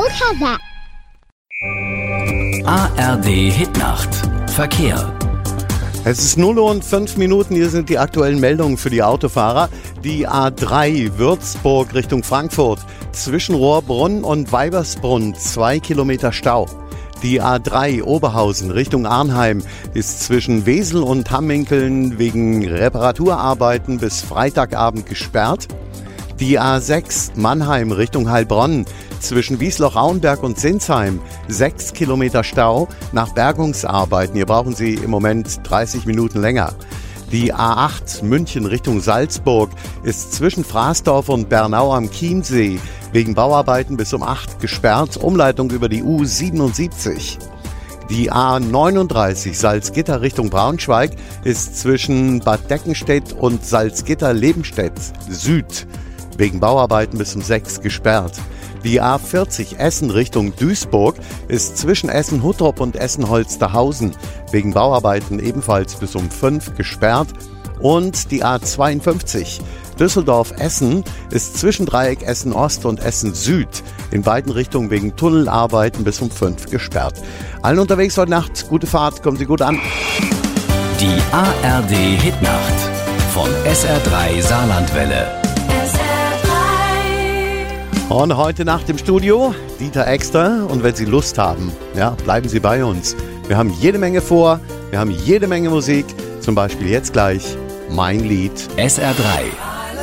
have that. ARD Hitnacht. Verkehr. Es ist 0 Uhr und 5 Minuten. Hier sind die aktuellen Meldungen für die Autofahrer. Die A3 Würzburg Richtung Frankfurt. Zwischen Rohrbrunn und Weibersbrunn 2 Kilometer Stau. Die A3 Oberhausen Richtung Arnheim ist zwischen Wesel und Hamminkeln wegen Reparaturarbeiten bis Freitagabend gesperrt. Die A6 Mannheim Richtung Heilbronn zwischen Wiesloch-Auenberg und Sinsheim 6 Kilometer Stau nach Bergungsarbeiten. Hier brauchen Sie im Moment 30 Minuten länger. Die A8 München Richtung Salzburg ist zwischen Fraßdorf und Bernau am Chiemsee wegen Bauarbeiten bis um 8 gesperrt. Umleitung über die U77. Die A39 Salzgitter Richtung Braunschweig ist zwischen Bad Deckenstedt und Salzgitter-Lebenstedt Süd wegen Bauarbeiten bis um 6 gesperrt. Die A40 Essen Richtung Duisburg ist zwischen Essen-Huttrop und Essen-Holsterhausen wegen Bauarbeiten ebenfalls bis um 5 gesperrt. Und die A52 Düsseldorf-Essen ist zwischen Dreieck Essen-Ost und Essen-Süd in beiden Richtungen wegen Tunnelarbeiten bis um 5 gesperrt. Allen unterwegs heute Nacht, gute Fahrt, kommen Sie gut an. Die ARD Hitnacht von SR3 Saarlandwelle. Und heute Nacht im Studio Dieter Exter. Und wenn Sie Lust haben, ja, bleiben Sie bei uns. Wir haben jede Menge vor, wir haben jede Menge Musik. Zum Beispiel jetzt gleich Mein Lied. SR3.